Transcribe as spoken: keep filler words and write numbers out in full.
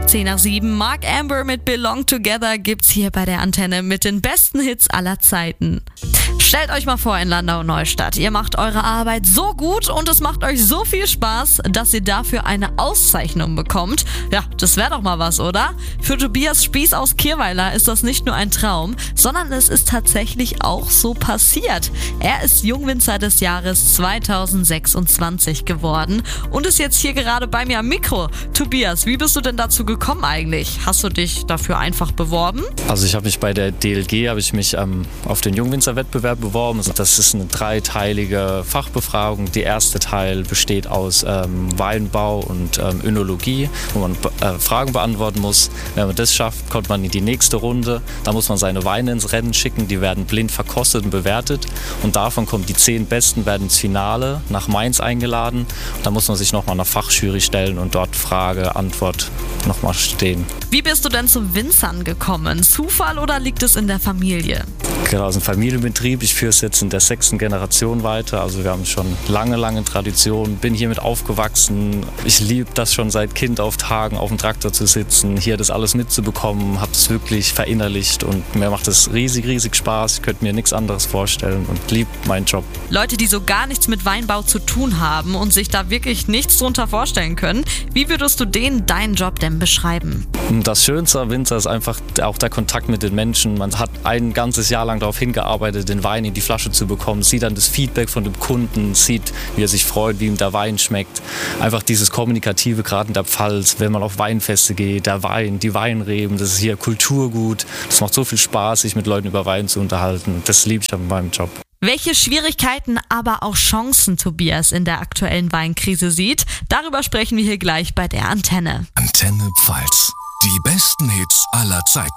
zehn nach sieben, Mark Amber mit Belong Together gibt's hier bei der Antenne mit den besten Hits aller Zeiten. Stellt euch mal vor in Landau-Neustadt, ihr macht eure Arbeit so gut und es macht euch so viel Spaß, dass ihr dafür eine Auszeichnung bekommt. Ja, das wäre doch mal was, oder? Für Tobias Spieß aus Kirweiler ist das nicht nur ein Traum, sondern es ist tatsächlich auch so passiert. Er ist Jungwinzer des Jahres zweitausendsechsundzwanzig geworden und ist jetzt hier gerade bei mir am Mikro. Tobias, wie bist du denn dazu gekommen eigentlich? Hast du dich dafür einfach beworben? Also ich habe mich bei der D L G, habe ich mich ähm, auf den Jungwinzer-Wettbewerb beworben. Das ist eine dreiteilige Fachbefragung. Der erste Teil besteht aus ähm, Weinbau und ähm, Önologie, wo man äh, Fragen beantworten muss. Wenn man das schafft, kommt man in die nächste Runde. Da muss man seine Weine ins Rennen schicken. Die werden blind verkostet und bewertet. Und davon kommen die zehn Besten, werden ins Finale nach Mainz eingeladen. Und da muss man sich nochmal einer Fachjury stellen und dort Frage, Antwort nochmal stehen. Wie bist du denn zum Winzern gekommen? Zufall oder liegt es in der Familie? Genau, aus dem Familienbetrieb. Ich führe es jetzt in der sechsten Generation weiter. Also wir haben schon lange, lange Tradition. Bin hiermit aufgewachsen. Ich liebe das schon seit Kind auf Tagen auf dem Traktor zu sitzen, hier das alles mitzubekommen. Habe es wirklich verinnerlicht und mir macht es riesig, riesig Spaß. Ich könnte mir nichts anderes vorstellen und liebe meinen Job. Leute, die so gar nichts mit Weinbau zu tun haben und sich da wirklich nichts drunter vorstellen können, wie würdest du denen deinen Job denn beschreiben? Das Schönste am Winzer ist einfach auch der Kontakt mit den Menschen. Man hat ein ganzes Jahr lang darauf hingearbeitet, den Wein in die Flasche zu bekommen, sieht dann das Feedback von dem Kunden, sieht, wie er sich freut, wie ihm der Wein schmeckt. Einfach dieses Kommunikative, gerade in der Pfalz, wenn man auf Weinfeste geht, der Wein, die Weinreben, das ist hier Kulturgut. Das macht so viel Spaß, sich mit Leuten über Wein zu unterhalten. Das liebe ich an meinem Job. Welche Schwierigkeiten, aber auch Chancen Tobias in der aktuellen Weinkrise sieht, darüber sprechen wir hier gleich bei der Antenne. Antenne Pfalz. Die besten Hits aller Zeiten.